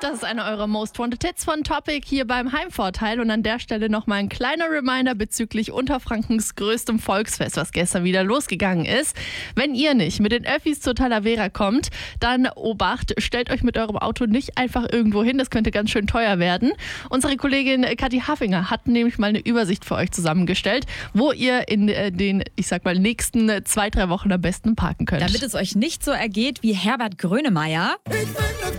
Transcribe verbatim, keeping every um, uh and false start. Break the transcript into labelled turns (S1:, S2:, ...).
S1: Das ist einer eurer Most Wanted Hits von Topic hier beim Heimvorteil. Und an der Stelle nochmal ein kleiner Reminder bezüglich Unterfrankens größtem Volksfest, was gestern wieder losgegangen ist. Wenn ihr nicht mit den Öffis zur Talavera kommt, dann Obacht, stellt euch mit eurem Auto nicht einfach irgendwo hin. Das könnte ganz schön teuer werden. Unsere Kollegin Kathi Haffinger hat nämlich mal eine Übersicht für euch zusammengestellt, wo ihr in den, ich sag mal, nächsten zwei, drei Wochen am besten parken könnt.
S2: Damit es euch nicht so ergeht wie Herbert Grönemeyer.